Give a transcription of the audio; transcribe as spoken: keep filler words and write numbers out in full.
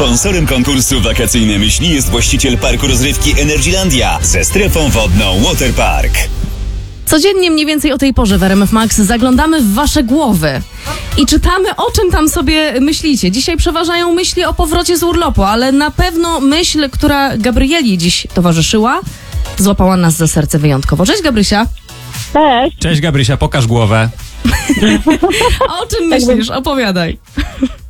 Sponsorem konkursu Wakacyjne Myśli jest właściciel parku rozrywki Energylandia ze strefą wodną Waterpark. Codziennie mniej więcej o tej porze w R M F Max zaglądamy w wasze głowy i czytamy, o czym tam sobie myślicie. Dzisiaj przeważają myśli o powrocie z urlopu, ale na pewno myśl, która Gabrieli dziś towarzyszyła, złapała nas za serce wyjątkowo. Cześć, Gabrysia. Cześć. Cześć Gabrysia, pokaż głowę. O czym myślisz? Opowiadaj.